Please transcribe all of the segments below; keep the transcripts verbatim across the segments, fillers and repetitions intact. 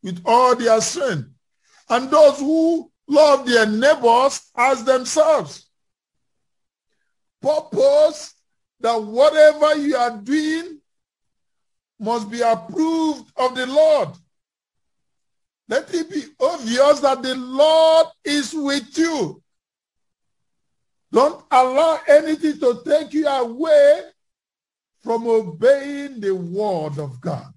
with all their strength, and those who love their neighbors as themselves. Purpose that whatever you are doing must be approved of the Lord. Let it be obvious that the Lord is with you. Don't allow anything to take you away from obeying the word of God.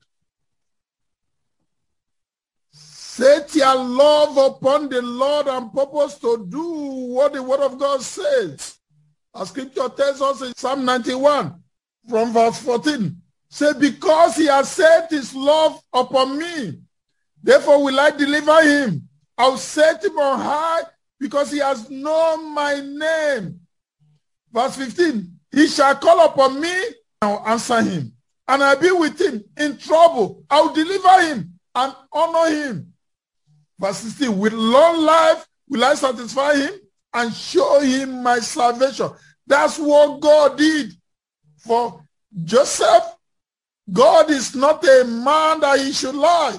Set your love upon the Lord and purpose to do what the word of God says. As scripture tells us in Psalm ninety-one from verse fourteen. Say, because he has set his love upon me, therefore will I deliver him. I will set him on high because he has known my name. Verse fifteen. He shall call upon me, and I will answer him. And I will be with him in trouble. I will deliver him and honor him. Verse sixteen. With long life will I satisfy him and show him my salvation. That's what God did for Joseph. God is not a man that he should lie.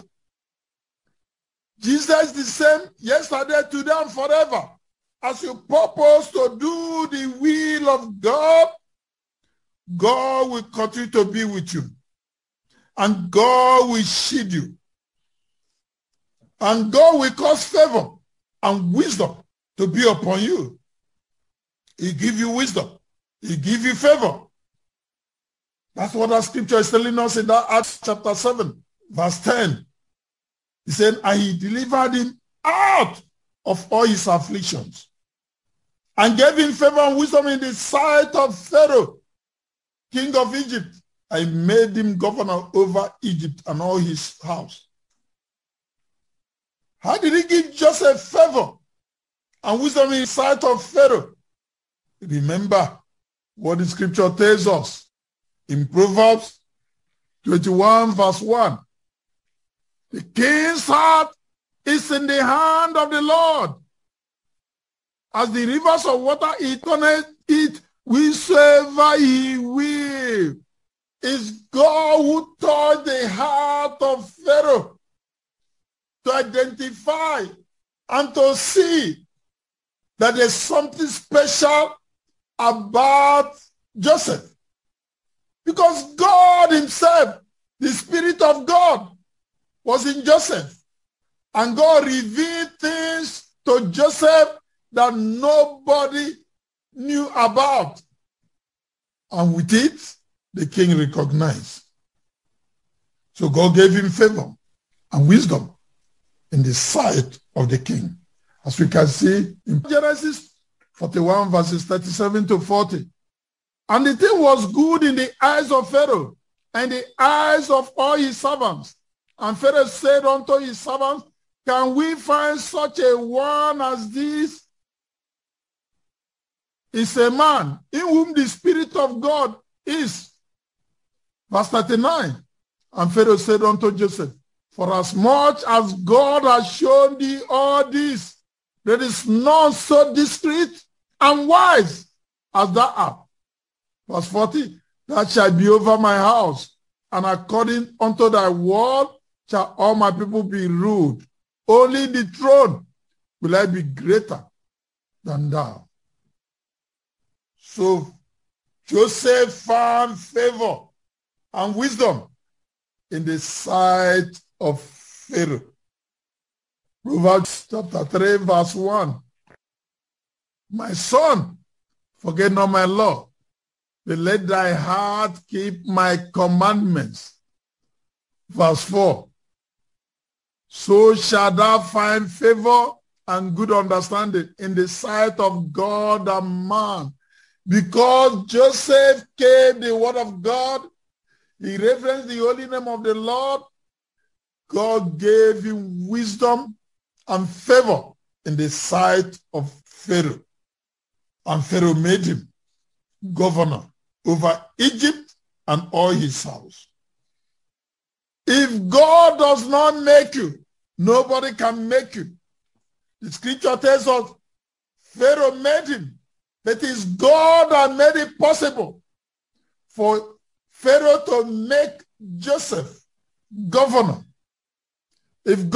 Jesus is the same yesterday, today, and forever. As you purpose to do the will of God, God will continue to be with you. And God will shield you. And God will cause favor and wisdom to be upon you. He give you wisdom. He give you favor. That's what the scripture is telling us in that Acts chapter seven, verse ten. He said, and he delivered him out of all his afflictions and gave him favor and wisdom in the sight of Pharaoh, king of Egypt. I made him governor over Egypt and all his house. How did he give Joseph favor and wisdom in the sight of Pharaoh? Remember what the scripture tells us in Proverbs twenty-one, verse one. The king's heart is in the hand of the Lord. As the rivers of water, he turneth it whithersoever he will. It's God who touched the heart of Pharaoh to identify and to see that there's something special about Joseph. Because God himself, the Spirit of God, was in Joseph. And God revealed things to Joseph that nobody knew about. And with it, the king recognized. So God gave him favor and wisdom in the sight of the king. As we can see in Genesis forty-one, verses thirty-seven to forty. And the thing was good in the eyes of Pharaoh and the eyes of all his servants. And Pharaoh said unto his servants, can we find such a one as this? Is a man in whom the Spirit of God is. Verse thirty-nine. And Pharaoh said unto Joseph, for as much as God has shown thee all this, there is none so discreet and wise as thou art. Verse forty, that shall be over my house, and according unto thy word shall all my people be ruled. Only the throne will I be greater than thou. So Joseph found favor and wisdom in the sight of Pharaoh. Proverbs chapter three, verse one. My son, forget not my law, but let thy heart keep my commandments. Verse four. So shall thou find favor and good understanding in the sight of God and man. Because Joseph kept the word of God, he reverenced the holy name of the Lord, God gave him wisdom and favor in the sight of Pharaoh. And Pharaoh made him governor over Egypt and all his house. If God does not make you, nobody can make you. The scripture tells us Pharaoh made him. It is God that made it possible for Pharaoh to make Joseph governor. If